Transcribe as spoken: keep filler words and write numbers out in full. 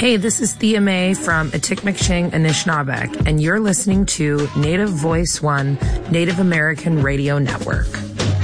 Hey, this is Thea May from Atikameksheng, Anishinaabeg, and you're listening to Native Voice One, Native American Radio Network.